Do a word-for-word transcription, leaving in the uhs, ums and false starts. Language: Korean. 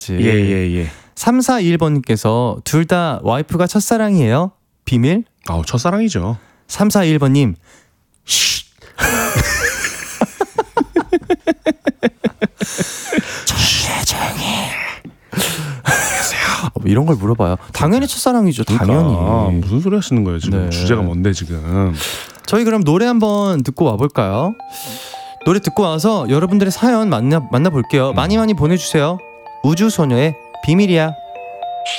예예예. 예, 예. 삼사이일 번님께서 둘 다 와이프가 첫사랑이에요? 비밀? 아우 첫사랑이죠. 삼사이일 번님 쉿. 조용히 조용히. 어, 이런 걸 물어봐요. 당연히 첫사랑이죠. 그러니까, 당연히. 무슨 소리 하시는 거예요 지금. 네. 주제가 뭔데 지금. 저희 그럼 노래 한번 듣고 와볼까요? 노래 듣고 와서 여러분들의 사연 만나, 만나볼게요. 음. 많이 많이 보내주세요. 우주소녀의 비밀이야.